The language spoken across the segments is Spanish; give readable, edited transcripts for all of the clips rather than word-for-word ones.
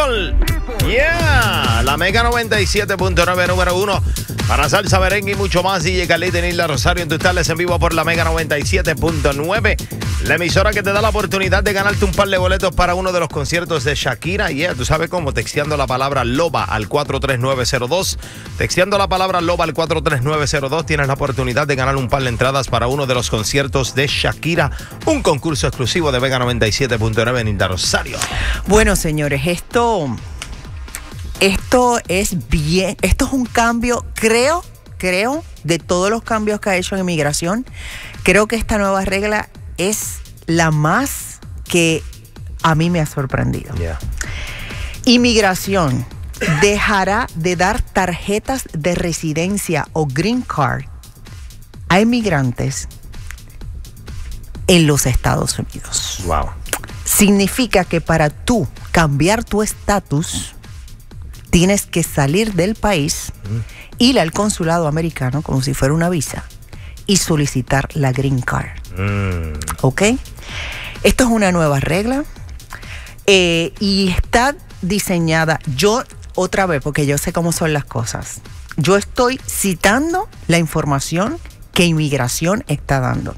People. Yeah, la Mega 97.9 número 1 para salsa, merengue y mucho más. DJ Carlito y Nilda Rosario en tus tardes en vivo por la Mega 97.9. La emisora que te da la oportunidad de ganarte un par de boletos para uno de los conciertos de Shakira. Yeah, tú sabes cómo, texteando la palabra Loba al 43902. Texteando la palabra Loba al 43902 tienes la oportunidad de ganar un par de entradas para uno de los conciertos de Shakira. Un concurso exclusivo de Mega 97.9 Nilda Rosario. Bueno, señores, esto es bien, esto es un cambio, creo, de todos los cambios que ha hecho en inmigración. Creo que esta nueva regla es la más que a mí me ha sorprendido. Yeah. Inmigración dejará de dar tarjetas de residencia o green card a inmigrantes en los Estados Unidos. Wow. Significa que para tú cambiar tu estatus, tienes que salir del país, ir al consulado americano como si fuera una visa y solicitar la green card. ¿Ok? Esto es una nueva regla y está diseñada, yo otra vez, porque yo sé cómo son las cosas, yo estoy citando la información que Inmigración está dando.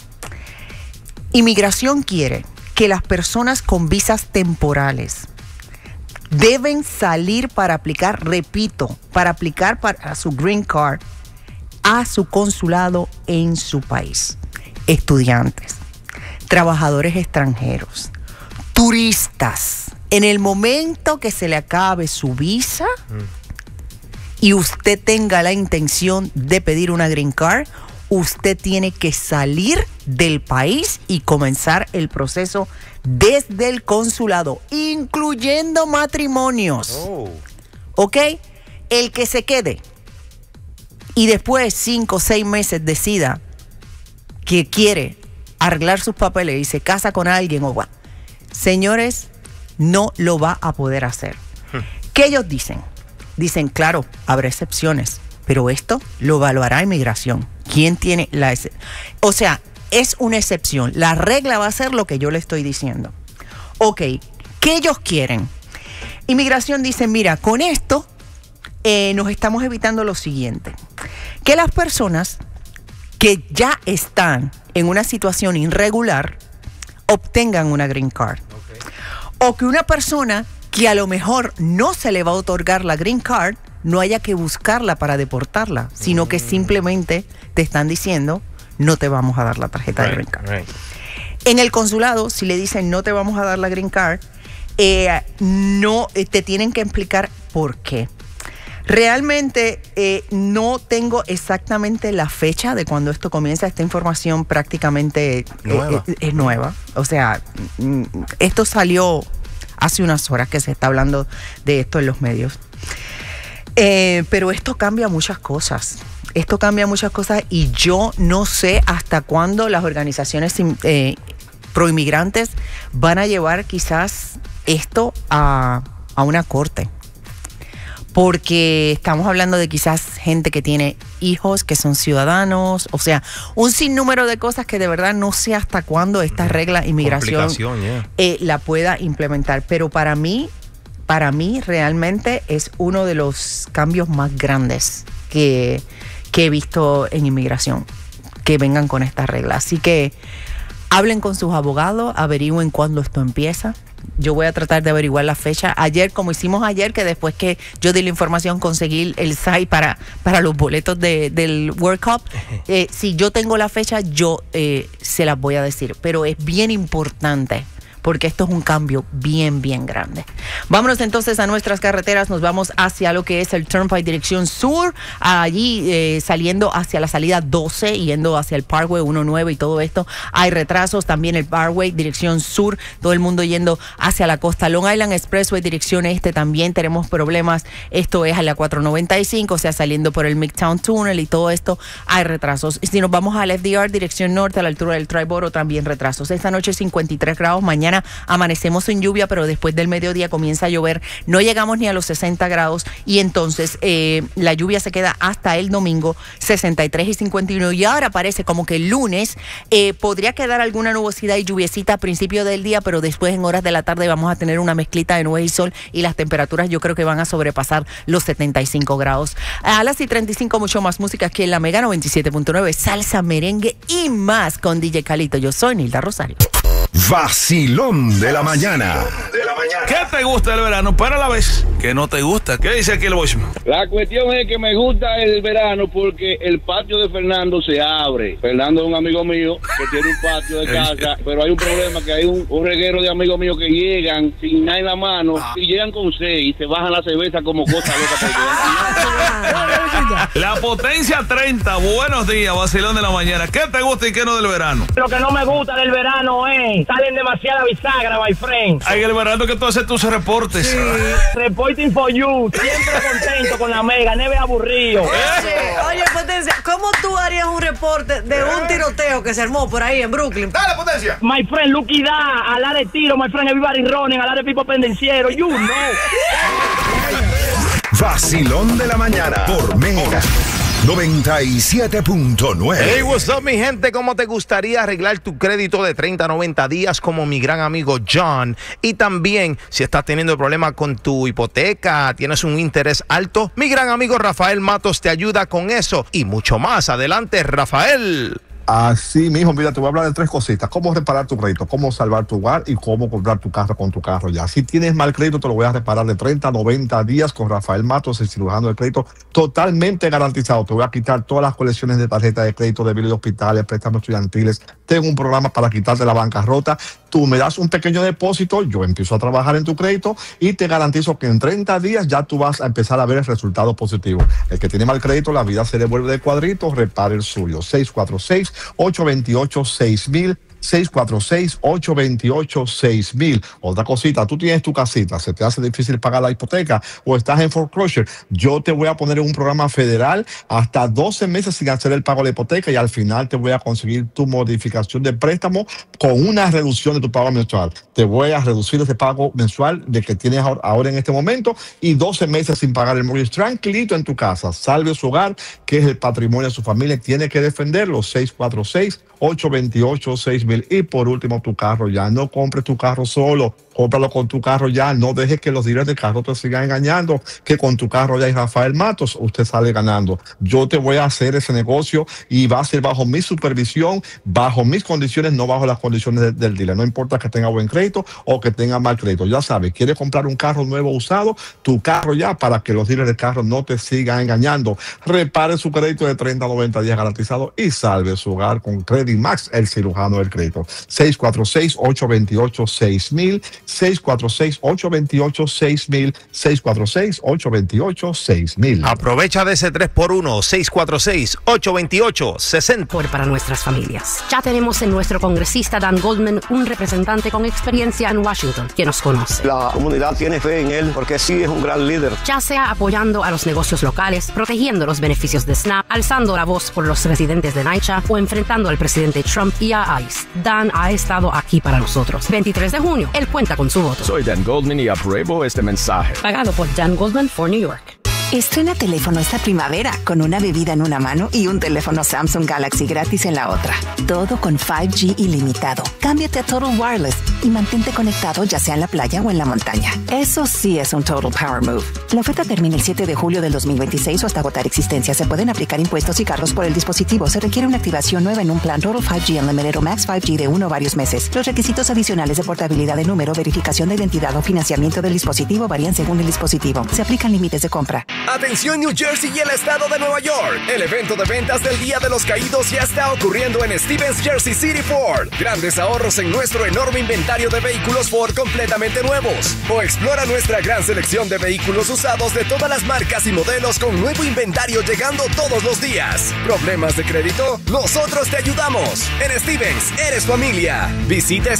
Inmigración quiere que las personas con visas temporales deben salir para aplicar, repito, para aplicar para su green card a su consulado en su país. Estudiantes, trabajadores extranjeros, turistas. En el momento que se le acabe su visa y usted tenga la intención de pedir una green card, usted tiene que salir del país y comenzar el proceso desde el consulado, incluyendo matrimonios. ¿Ok? El que se quede y después 5 o 6 meses decida que quiere arreglar sus papeles y se casa con alguien o señores, no lo va a poder hacer. ¿Qué ellos dicen? Dicen, claro, habrá excepciones, pero esto lo evaluará Inmigración. ¿Quién tiene la excepción? O sea, es una excepción. La regla va a ser lo que yo le estoy diciendo. Ok, ¿qué ellos quieren? Inmigración dice, mira, con esto nos estamos evitando lo siguiente. Que las personas que ya están en una situación irregular obtengan una green card. O que una persona que a lo mejor no se le va a otorgar la green card no haya que buscarla para deportarla, sino que simplemente te están diciendo, no te vamos a dar la tarjeta de green card. En el consulado, si le dicen no te vamos a dar la green card, no te tienen que explicar por qué. Realmente no tengo exactamente la fecha de cuando esto comienza. Esta información prácticamente es nueva. O sea, esto salió hace unas horas que se está hablando de esto en los medios. Pero esto cambia muchas cosas. Esto cambia muchas cosas y yo no sé hasta cuándo las organizaciones proinmigrantes van a llevar quizás esto a una corte. Porque estamos hablando de quizás gente que tiene hijos, que son ciudadanos, o sea, un sinnúmero de cosas que de verdad no sé hasta cuándo esta regla inmigración la pueda implementar. Pero para mí realmente es uno de los cambios más grandes que he visto en inmigración, que vengan con esta regla. Así que hablen con sus abogados, averigüen cuándo esto empieza. Yo voy a tratar de averiguar la fecha. Ayer, como hicimos ayer, que después que yo di la información, conseguí el site para los boletos del World Cup. Si yo tengo la fecha, yo se las voy a decir. Pero es bien importante, porque esto es un cambio bien grande. Vámonos entonces a nuestras carreteras. Nos vamos hacia lo que es el Turnpike dirección sur. Allí saliendo hacia la salida 12, yendo hacia el Parkway 19 y todo esto. Hay retrasos. También el Parkway dirección sur. Todo el mundo yendo hacia la costa. Long Island Expressway dirección este también tenemos problemas. Esto es a la 495, o sea, saliendo por el Midtown Tunnel y todo esto. Hay retrasos. Y si nos vamos al FDR dirección norte, a la altura del Triborough, también retrasos. Esta noche 53 grados. Mañana mañana amanecemos sin lluvia, pero después del mediodía comienza a llover. No llegamos ni a los 60 grados y entonces la lluvia se queda hasta el domingo, 63 y 51. Y ahora parece como que el lunes podría quedar alguna nubosidad y lluviecita a principio del día, pero después en horas de la tarde vamos a tener una mezclita de nubes y sol y las temperaturas yo creo que van a sobrepasar los 75 grados. A las y 35 mucho más música aquí en la Mega 97.9, salsa, merengue y más con DJ Calito. Yo soy Nilda Rosario. Vacilón de la mañana. ¿Qué te gusta del verano, pero a la vez que no te gusta? ¿Qué dice aquí el voicemail? La cuestión es que me gusta el verano porque el patio de Fernando se abre. Fernando es un amigo mío que tiene un patio de casa, pero hay un problema, que hay un reguero de amigos míos que llegan sin nada en la mano y llegan con 6 y se bajan la cerveza como cosa loca. La potencia 30, buenos días, vacilón de la mañana. ¿Qué te gusta y qué no del verano? Lo que no me gusta del verano es salen demasiada bisagra, my friend. Hay el verano que tú haces tus reportes. Sí. Reporting for you. Siempre contento con la Mega, neve aburrido. Oye, Potencia, ¿cómo tú harías un reporte de un tiroteo que se armó por ahí en Brooklyn? ¡Dale, Potencia! My friend, Lucky Da, ala de tiro, my friend, everybody running, ala de pipo pendenciero, you know. Vacilón de la mañana por Mega 97.9. Hey, what's up, mi gente? ¿Cómo te gustaría arreglar tu crédito de 30 a 90 días como mi gran amigo John? Y también, si estás teniendo problemas con tu hipoteca, tienes un interés alto, mi gran amigo Rafael Matos te ayuda con eso y mucho más. Adelante, Rafael. Así mismo, mira, te voy a hablar de 3 cositas: cómo reparar tu crédito, cómo salvar tu hogar y cómo comprar tu carro con tu carro ya. Si tienes mal crédito, te lo voy a reparar de 30 a 90 días con Rafael Matos, el cirujano de crédito, totalmente garantizado. Te voy a quitar todas las colecciones de tarjetas de crédito, de biles de hospitales, préstamos estudiantiles. Tengo un programa para quitarte la bancarrota. Tú me das un pequeño depósito, yo empiezo a trabajar en tu crédito y te garantizo que en 30 días ya tú vas a empezar a ver el resultado positivo. El que tiene mal crédito, la vida se le vuelve de cuadrito, repare el suyo. 646-828-6000. 646-828-6000. Otra cosita, tú tienes tu casita, se te hace difícil pagar la hipoteca o estás en foreclosure, yo te voy a poner en un programa federal hasta 12 meses sin hacer el pago de la hipoteca y al final te voy a conseguir tu modificación de préstamo con una reducción de tu pago mensual. Te voy a reducir ese pago mensual de que tienes ahora en este momento y 12 meses sin pagar el mortgage tranquilito en tu casa. Salve su hogar, que es el patrimonio de su familia, tiene que defenderlo. 646-828-6000. Y por último, tu carro ya. No compres tu carro solo, cómpralo con tu carro ya. No dejes que los dealers de carro te sigan engañando, que con tu carro ya y Rafael Matos usted sale ganando. Yo te voy a hacer ese negocio y va a ser bajo mi supervisión, bajo mis condiciones, no bajo las condiciones del dealer. No importa que tenga buen crédito o que tenga mal crédito. Ya sabes, quieres comprar un carro nuevo usado, tu carro ya, para que los dealers de carro no te sigan engañando. Repare su crédito de 30 a 90 días garantizado y salve su hogar con Credit Max, el cirujano del crédito. 646-828-6000. 646-828-6000. 646-828-6000. Aprovecha de ese 3x1. 646-828-6000. Para nuestras familias. Ya tenemos en nuestro congresista Dan Goldman un representante con experiencia en Washington que nos conoce. La comunidad tiene fe en él porque sí es un gran líder. Ya sea apoyando a los negocios locales, protegiendo los beneficios de SNAP, alzando la voz por los residentes de NYCHA o enfrentando al presidente Trump y a ICE, Dan ha estado aquí para nosotros. 23 de junio, él cuenta con su voto. Soy Dan Goldman y apruebo este mensaje. Pagado por Dan Goldman for New York. Estrena teléfono esta primavera con una bebida en una mano y un teléfono Samsung Galaxy gratis en la otra. Todo con 5G ilimitado. Cámbiate a Total Wireless y mantente conectado ya sea en la playa o en la montaña. Eso sí es un Total Power Move. La oferta termina el 7 de julio del 2026 o hasta agotar existencia. Se pueden aplicar impuestos y cargos por el dispositivo. Se requiere una activación nueva en un plan Total 5G Unlimited o Max 5G de 1 o varios meses. Los requisitos adicionales de portabilidad de número, verificación de identidad o financiamiento del dispositivo varían según el dispositivo. Se aplican límites de compra. Atención New Jersey y el estado de Nueva York. El evento de ventas del Día de los Caídos ya está ocurriendo en Stevens Jersey City Ford. Grandes ahorros en nuestro enorme inventario de vehículos Ford completamente nuevos. O explora nuestra gran selección de vehículos usados de todas las marcas y modelos con nuevo inventario llegando todos los días. ¿Problemas de crédito? Nosotros te ayudamos. En Stevens, eres familia. Visita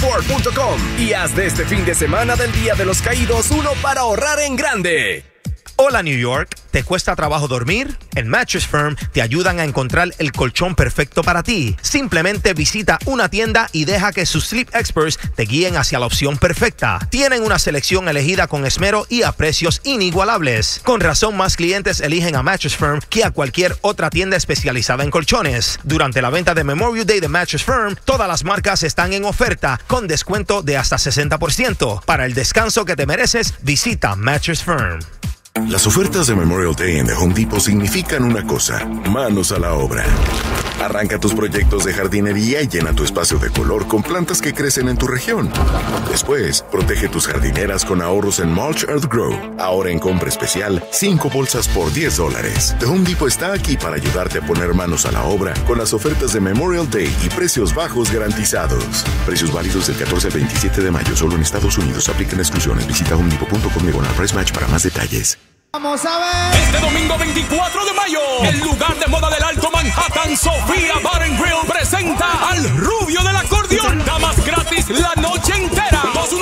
StevensJerseyCityFord.com y haz de este fin de semana del Día de los Caídos uno para ahorrar en grande. Hola New York, ¿te cuesta trabajo dormir? En Mattress Firm te ayudan a encontrar el colchón perfecto para ti. Simplemente visita una tienda y deja que sus sleep experts te guíen hacia la opción perfecta. Tienen una selección elegida con esmero y a precios inigualables. Con razón, más clientes eligen a Mattress Firm que a cualquier otra tienda especializada en colchones. Durante la venta de Memorial Day de Mattress Firm, todas las marcas están en oferta con descuento de hasta 60%. Para el descanso que te mereces, visita Mattress Firm. Las ofertas de Memorial Day en The Home Depot significan una cosa: manos a la obra. Arranca tus proyectos de jardinería y llena tu espacio de color con plantas que crecen en tu región. Después, protege tus jardineras con ahorros en Mulch Earth Grow. Ahora en compra especial, 5 bolsas por $10. The Home Depot está aquí para ayudarte a poner manos a la obra con las ofertas de Memorial Day y precios bajos garantizados. Precios válidos del 14 al 27 de mayo solo en Estados Unidos. Aplican exclusiones. Visita homedepot.com/price match para más detalles. Vamos a ver. Este domingo 24 de mayo, el lugar de moda del Alto Manhattan, Sofía Bar and Grill, presenta al rubio del acordeón. Damas gratis la noche entera.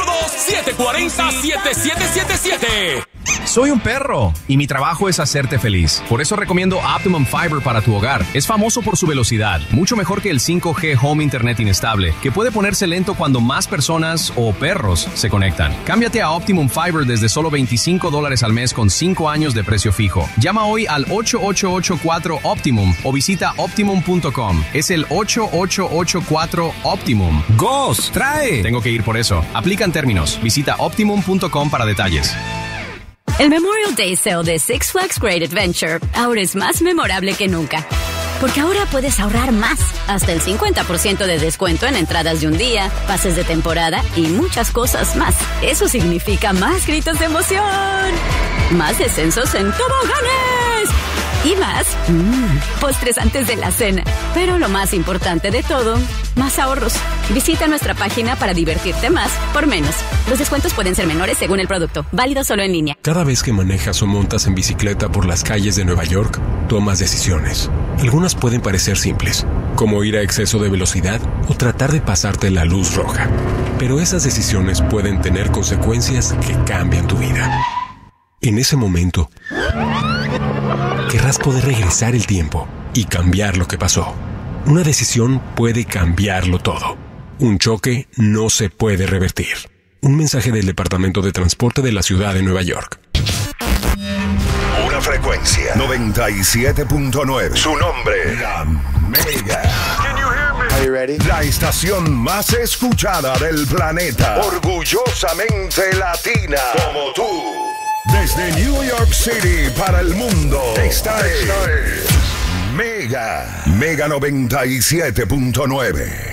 212-740-7777. Soy un perro y mi trabajo es hacerte feliz. Por eso recomiendo Optimum Fiber para tu hogar. Es famoso por su velocidad, mucho mejor que el 5G Home Internet inestable, que puede ponerse lento cuando más personas o perros se conectan. Cámbiate a Optimum Fiber desde solo $25 al mes con 5 años de precio fijo. Llama hoy al 8884-OPTIMUM o visita Optimum.com. Es el 8884-OPTIMUM. ¡Gos! ¡Trae! Tengo que ir por eso. Aplican términos. Visita Optimum.com para detalles. El Memorial Day Sale de Six Flags Great Adventure ahora es más memorable que nunca. Porque ahora puedes ahorrar más, hasta el 50% de descuento en entradas de un día, pases de temporada y muchas cosas más. Eso significa más gritos de emoción, más descensos en toboganes y más postres antes de la cena. Pero lo más importante de todo, más ahorros. Visita nuestra página para divertirte más por menos. Los descuentos pueden ser menores según el producto. Válido solo en línea. Cada vez que manejas o montas en bicicleta por las calles de Nueva York, tomas decisiones. Algunas pueden parecer simples, como ir a exceso de velocidad o tratar de pasarte la luz roja. Pero esas decisiones pueden tener consecuencias que cambian tu vida. En ese momento, querrás poder regresar el tiempo y cambiar lo que pasó. Una decisión puede cambiarlo todo. Un choque no se puede revertir. Un mensaje del Departamento de Transporte de la Ciudad de Nueva York. Una frecuencia 97.9. Su nombre, La Mega. Are you ready? La estación más escuchada del planeta. Orgullosamente latina. Como tú. Desde New York City para el mundo. Esta es Mega 97.9.